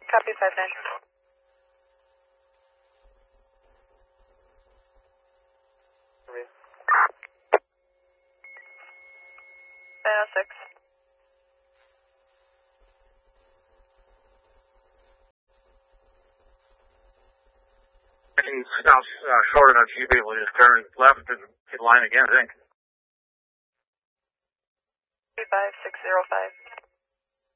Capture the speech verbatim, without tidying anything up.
Copy five nine. nine oh six. South uh, short enough, you'd be able to just turn left and hit line again, I think. three five six zero five.